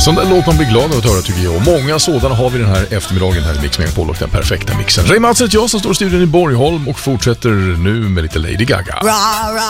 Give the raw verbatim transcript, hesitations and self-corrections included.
Sån där låt man blir glad av att höra, tycker jag. Och många sådana har vi den här eftermiddagen här i Mix Megapol och den perfekta mixen. Ray Matsen, jag som står i studion i Borgholm och fortsätter nu med lite Lady Gaga.